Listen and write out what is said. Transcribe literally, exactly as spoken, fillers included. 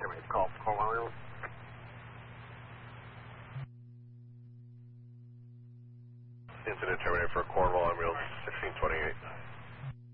Call Cornwall Ambulance. Incident terminated for Cornwall Ambulance sixteen twenty-eight.